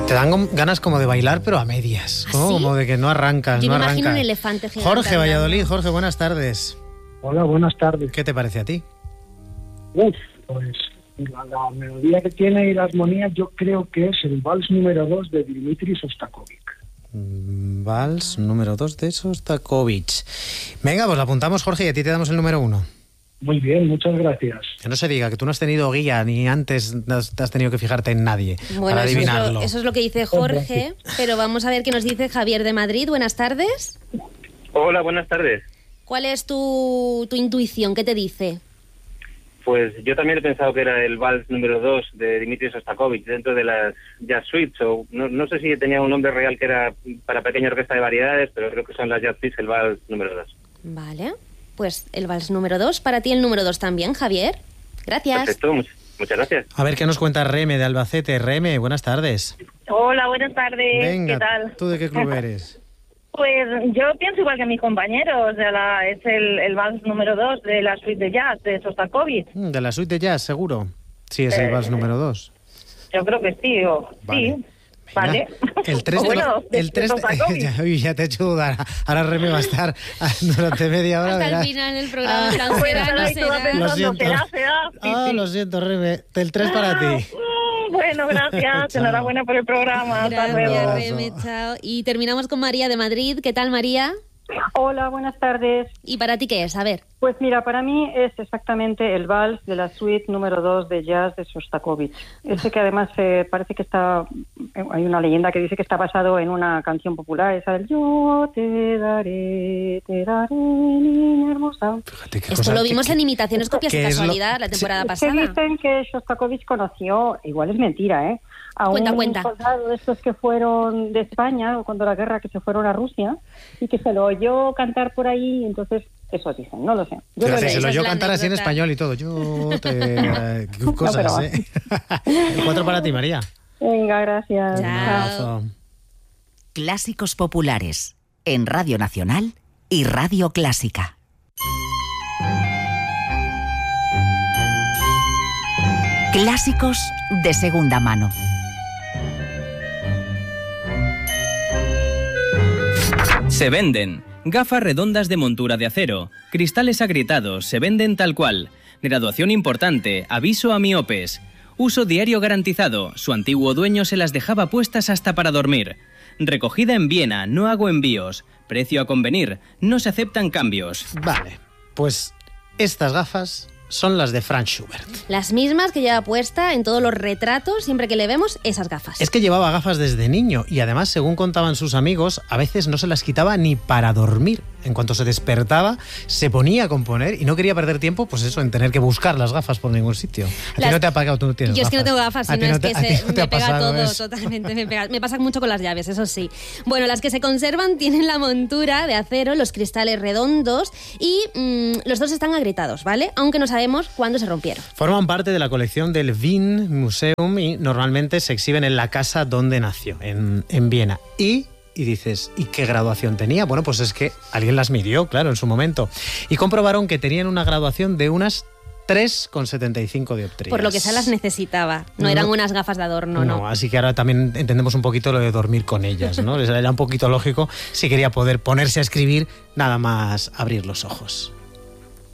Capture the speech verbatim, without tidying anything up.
Te dan ganas como de bailar, pero a medias, ¿no? ¿Ah, sí? Como de que no arrancas, Yo no me arranca. imagino un elefante gigante. Jorge, hablando. Valladolid. Jorge, buenas tardes. Hola, buenas tardes. ¿Qué te parece a ti? Uf, pues la, la melodía que tiene y la armonía yo creo que es el vals número dos de Dmitri Shostakovich. Mm, Vals número dos de Shostakovich. Venga, pues la apuntamos, Jorge, y a ti te damos el número uno. Muy bien, muchas gracias. Que no se diga que tú no has tenido guía ni antes has- te has tenido que fijarte en nadie Bueno, para eso es, adivinarlo. lo, eso es lo que dice Jorge, pero vamos a ver qué nos dice Javier de Madrid. Buenas tardes. Hola, buenas tardes. ¿Cuál es tu, tu intuición? ¿Qué te dice? Pues yo también he pensado que era el vals número dos de Dmitri Shostakovich dentro de las Jazz Suites, o no, no sé si tenía un nombre real que era para pequeña orquesta de variedades, pero creo que son las Jazz Suites el vals número dos. Vale, pues el vals número dos. Para ti el número dos también, Javier. Gracias. Perfecto, much- muchas gracias. A ver qué nos cuenta Reme de Albacete. Reme, buenas tardes. Hola, buenas tardes. Venga, ¿Qué tal? ¿tú de qué club eres? Pues yo pienso igual que mis compañeros. O sea, la, es el, el vals número dos de la suite de jazz de Shostakovich. Mm, De la suite de jazz, seguro. Sí, es el Eh, vals número dos. Yo creo que sí. O, Vale. Sí. Vale. El tres O te bueno, lo- de- el de tres te- Shostakovich. ya, uy, ya te he hecho dudar. Ahora Reme va a estar durante media hora. Hasta el verás. final del programa. Ah. en plan, Bueno, será, pero no ahí tú vas será. pensando, Lo siento. será, será. Sí, Ah, sí. lo siento, Reme. El tres para ti. Mm, Bueno, gracias. Chao. Enhorabuena por el programa. Hasta luego. Gracias, Abrazo. Reme, chao. Y terminamos con María de Madrid. ¿Qué tal, María? Hola, buenas tardes. ¿Y para ti qué es? A ver. Pues mira, para mí es exactamente el vals de la suite número dos de jazz de Shostakovich. Ese que además eh, parece que está, eh, hay una leyenda que dice que está basado en una canción popular, esa del Yo te daré, te daré, niña hermosa. Fíjate qué Esto cosa- lo vimos qué- en Imitaciones, Copias y qué es lo- Casualidad la temporada Es que pasada. dicen que Shostakovich conoció, igual es mentira, ¿eh? A Cuenta, un cuenta. soldado de estos que fueron de España, cuando la guerra, que se fueron a Rusia, y que se lo oyó cantar por ahí, entonces eso dicen, no lo sé. Yo Fíjate, lo se leí. lo Esa yo es la cantar así en anécdota. español y todo. Yo te... Qué cosas, pero- ¿eh? El cuatro para ti, María. Venga, gracias. Chao. Un abrazo. Clásicos populares en Radio Nacional y Radio Clásica. Clásicos de segunda mano. Se venden. Gafas redondas de montura de acero. Cristales agrietados. Se venden tal cual. Graduación importante. Aviso a miopes. Uso diario garantizado. Su antiguo dueño se las dejaba puestas hasta para dormir. Recogida en Viena. No hago envíos. Precio a convenir. No se aceptan cambios. Vale, pues estas gafas son las de Franz Schubert. Las mismas que lleva puesta en todos los retratos, siempre que le vemos esas gafas. Es que llevaba gafas desde niño y además, según contaban sus amigos, a veces no se las quitaba ni para dormir. En cuanto se despertaba, se ponía a componer y no quería perder tiempo, pues eso, en tener que buscar las gafas por ningún sitio. A ti Las- no te ha pagado, tú no tienes Yo es que no gafas. tengo gafas, A sino ti no es te- que a ti se, no te me ha pega pasado todo eso. totalmente. Me, pega- me pasa mucho con las llaves, eso sí. Bueno, las que se conservan tienen la montura de acero, los cristales redondos y mm, los dos están agrietados, ¿vale? Aunque no sabemos cuándo se rompieron. Forman parte de la colección del Wien Museum y normalmente se exhiben en la casa donde nació, en, en Viena. Y... Y dices, ¿y qué graduación tenía? Bueno, pues es que alguien las midió, claro, en su momento. Y comprobaron que tenían una graduación de unas tres coma setenta y cinco dioptrías. Por lo que se las necesitaba. No, No. eran unas gafas de adorno, no. Así que ahora también entendemos un poquito lo de dormir con ellas, ¿no? Les era un poquito lógico si quería poder ponerse a escribir nada más abrir los ojos.